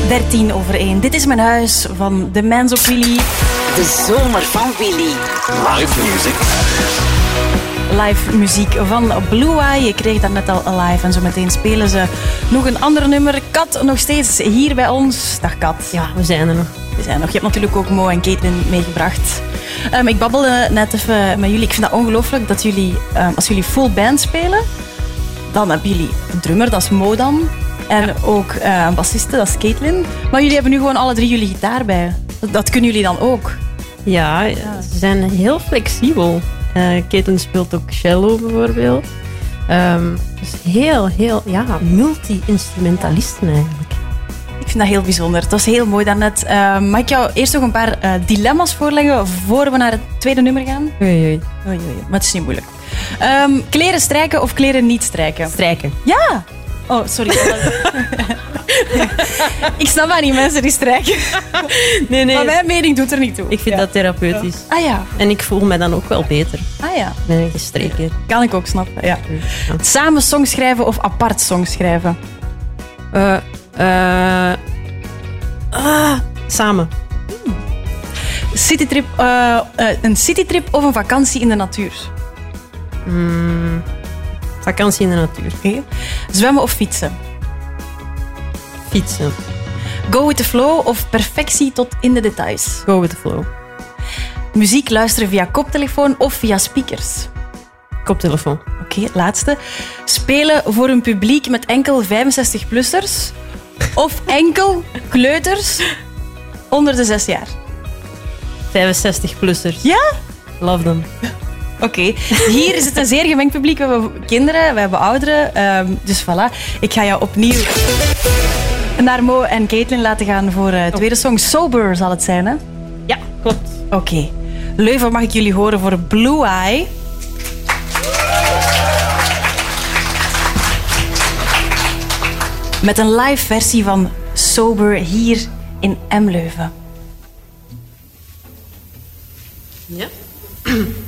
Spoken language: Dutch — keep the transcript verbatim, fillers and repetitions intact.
dertien over één. Dit is mijn huis van de Mens op Willy. De zomer van Willy. Live music. Live muziek van Blue Eye. Je kreeg dat net al live en zo meteen spelen ze nog een ander nummer. Kat nog steeds hier bij ons. Dag Kat. Ja, we zijn er nog. We zijn nog. Je hebt natuurlijk ook Mo en Caitlin meegebracht. Um, ik babbelde net even met jullie. Ik vind dat ongelooflijk dat jullie, um, als jullie full band spelen, dan hebben jullie een drummer, dat is Mo dan. En ja. ook uh, een bassiste, dat is Caitlin. Maar jullie hebben nu gewoon alle drie jullie gitaar bij. Dat, dat kunnen jullie dan ook. Ja, ja, ze zijn heel flexibel. Uh, Caitlin speelt ook cello bijvoorbeeld. Um, dus heel, heel, ja, multi-instrumentalisten eigenlijk. Ik vind dat heel bijzonder. Het was heel mooi daarnet. Uh, mag ik jou eerst nog een paar uh, dilemma's voorleggen voor we naar het tweede nummer gaan? Oei, oei. Oei, oei. Maar het is niet moeilijk. Um, kleren strijken of kleren niet strijken? Strijken. Ja! Oh, sorry. Ik snap dat niet, mensen die strijken. Nee, nee. Maar mijn mening doet er niet toe. Ik vind ja. dat therapeutisch. Ah ja. En ik voel me dan ook wel beter. Ah ja. Met een gestreken. Kan ik ook snappen, ja. ja. Samen songs schrijven of apart songs schrijven? Uh, uh, ah, samen. Hmm. Citytrip, uh, uh, een citytrip of een vakantie in de natuur? Hmm. Vakantie in de natuur. Okay. Zwemmen of fietsen? Fietsen. Go with the flow of perfectie tot in de details? Go with the flow. Muziek luisteren via koptelefoon of via speakers? Koptelefoon. Oké, okay, laatste. Spelen voor een publiek met enkel vijfenzestig-plussers of enkel kleuters onder de zes jaar? vijfenzestig-plussers. Ja? Love them. Oké, okay. Hier is het een zeer gemengd publiek. We hebben kinderen, we hebben ouderen. Um, dus voilà, ik ga jou opnieuw naar Mo en Caitlin laten gaan voor de uh, tweede song. Sober zal het zijn, hè? Ja, klopt. Oké. Okay. Leuven mag ik jullie horen voor Blue Eye. Met een live versie van Sober hier in M Leuven. Ja.